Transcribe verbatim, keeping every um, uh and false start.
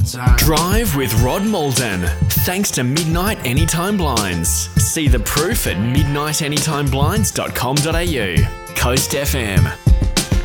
time. Drive with Rod Malden. Thanks to Midnight Anytime Blinds. See the proof at midnight anytime blinds dot com dot a u. Coast F M.